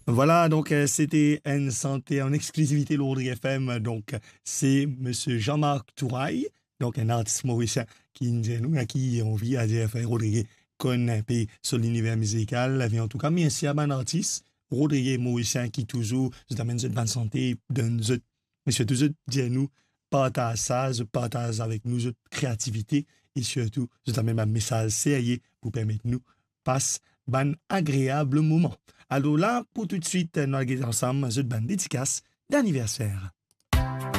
Voilà, donc c'était une santé en exclusivité l'Audrey FM. Donc c'est Monsieur Jean-Marc Touraille, donc un artiste mauricien qui nous à qui on vit à dire faire Rodrigue connaît sur l'univers musical. Et en tout cas, merci à un artiste Rodrigue mauricien qui toujours nous amène cette bonne santé, donne monsieur toujours dire nous partage ça, je partage avec nous cette créativité et surtout nous amène un message sérieux pour permettre nous passe un agréable moment. Alors là, pour tout de suite, nous allons ensemble une bande dédicace d'anniversaire.